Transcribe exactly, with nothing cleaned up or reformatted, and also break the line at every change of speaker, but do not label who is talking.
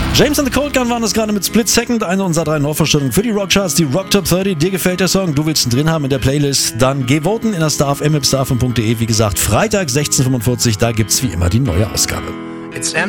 James and the Cold Gun waren das gerade mit Split Second, eine unserer drei Neuvorstellungen für die Rockcharts, die Rock Top dreißig. Dir gefällt der Song, du willst ihn drin haben in der Playlist, dann geh voten in der Star F M, starfm punkt de. Wie gesagt, Freitag sechzehn Uhr fünfundvierzig, da gibt's wie immer die neue Ausgabe.
It's